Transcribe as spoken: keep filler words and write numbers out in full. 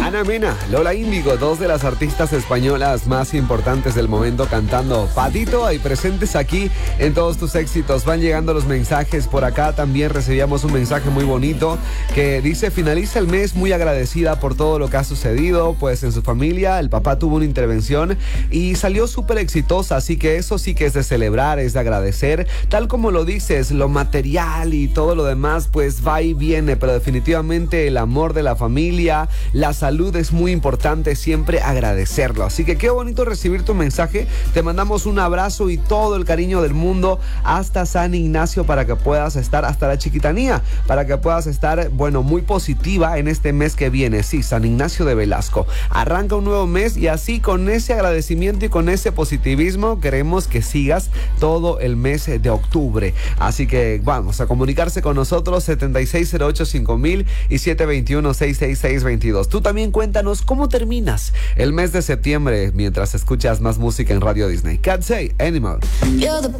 Ana Mena, Lola Índigo, dos de las artistas españolas más importantes del momento cantando. Patito, ahí presentes aquí en todos tus éxitos. Van llegando los mensajes por acá. También recibíamos un mensaje muy bonito que dice: finaliza el mes muy agradecida por todo lo que ha sucedido, pues en su familia el papá tuvo una intervención y salió súper exitosa, así que eso sí que es de celebrar, es de agradecer. Tal como lo dices, lo material y todo lo demás pues va y viene, pero definitivamente el amor de la familia, la salud es muy importante, siempre agradecerlo. Así que qué bonito recibir tu mensaje. Te mandamos un abrazo y todo el cariño del mundo hasta San Ignacio para que puedas estar, hasta la Chiquitanía, para que puedas estar, bueno, muy positiva en este mes que viene. Sí, San Ignacio de Velasco. Arranca un nuevo mes y así con ese agradecimiento y con ese positivismo queremos que sigas todo el mes de octubre. Así que vamos a comunicarse con nosotros setenta y seis cero ocho cinco mil y siete dos uno seis seis seis dos dos. Tú también cuéntanos cómo terminas el mes de septiembre mientras escuchas más música en Radio Disney. Cat Say, Animal.